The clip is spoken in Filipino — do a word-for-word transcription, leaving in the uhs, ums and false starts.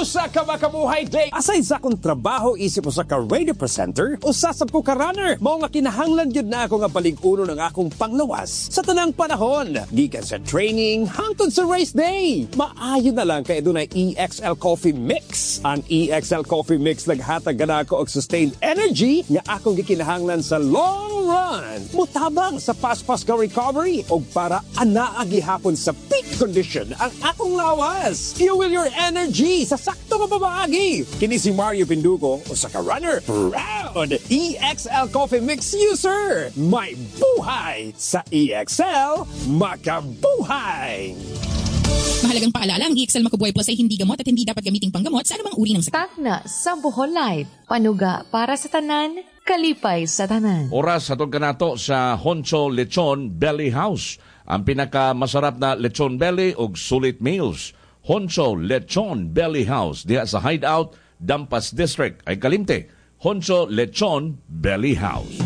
Usa ka makabuhay day. Aside sa akong trabaho, isip usa ka radio presenter, usasab ko ka runner. Mao nga kinahanglan gyud na ako nga balig-uno ng akong panglawas sa tanang panahon. Gikan sa training hangtod sa race day. Maayo na lang kay dunay E X L Coffee Mix. Ang E X L Coffee Mix naghatag gana ako og sustained energy nga akong gikinahanglan sa long run. Mutabang sa fast-fast ka recovery og para anaa gihapon sa peak condition ang akong lawas. Fuel your energy sa sakto nga pamaagi. Kini si Mario Pindugo, usa ka runner, proud E X L Coffee Mix user. May buhay sa E X L, makabuhay. Mahalagang paalala, ang E X L Makabuhay Plus ay hindi gamot at hindi dapat gamiting panggamot sa anumang uri ng sakit. Takna sa Bohol Life, panuga para sa tanan, kalipay sa tanan. Oras atong kanato sa Honcho Lechon Belly House. Ang pinakamasarap na lechon belly ug sulit meals. Honcho Lechon Belly House diha sa Hideout, Dampas District ay Kalimte. Honcho Lechon Belly House.